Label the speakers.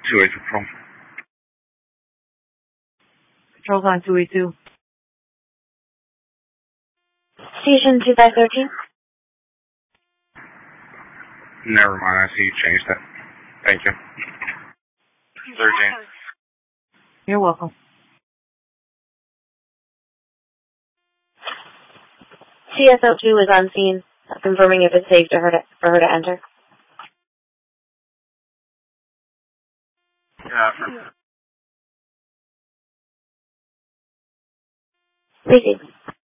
Speaker 1: 282 Patrol.
Speaker 2: Patrol's on 282.
Speaker 3: Station 2513.
Speaker 1: Never mind, I see you changed it. Thank you. 13.
Speaker 2: You're welcome.
Speaker 3: CSO2 is on scene, confirming if it's safe for her to enter.
Speaker 1: Yeah.
Speaker 3: Receive.